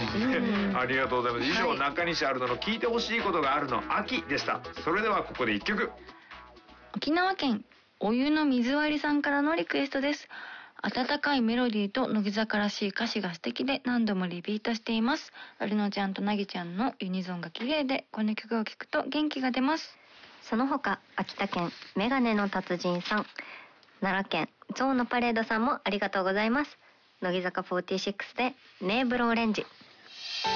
ありがとうございます。以上、中西アルノの聞いてほしいことがあるの秋でした。それではここで一曲。 沖縄県お湯の水割りさんからのリクエストです。温かいメロディーと乃木坂らしい歌詞が素敵で何度もリピートしています。アルノちゃんとナギちゃんのユニゾンが綺麗で、この曲を聴くと元気が出ます。 その他、秋田県メガネの達人さん、奈良県象のパレードさんもありがとうございます。乃木坂46でネーブロオレンジ。